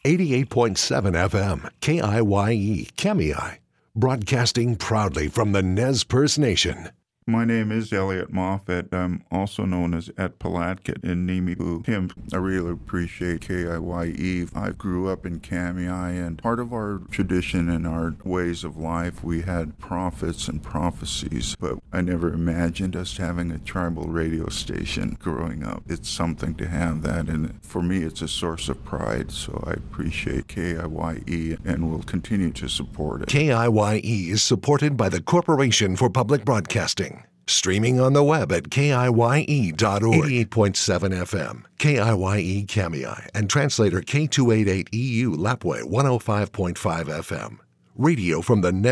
88.7 FM, KIYE, Kamiai, broadcasting proudly from the Nez Perce Nation. My name is Elliot Moffat. I'm also known as Ed Palatkat in Nimibu. Tim, I really appreciate KIYE. I grew up in Kamiai, and part of our tradition and our ways of life, we had prophets and prophecies, but I never imagined us having a tribal radio station growing up. It's something to have that, and for me, it's a source of pride, so I appreciate KIYE and will continue to support it. KIYE is supported by the Corporation for Public Broadcasting. Streaming on the web at KIYE.org. 88.7 FM, KIYE Kamiai, and translator K288EU Lapwai 105.5 FM. Radio from the Nez